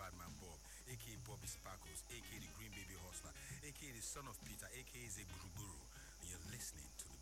Badman Bob, aka Bobby Sparkles, aka the Green Baby Hustler, aka the son of Peter, aka Zegburuburu. And you're listening to the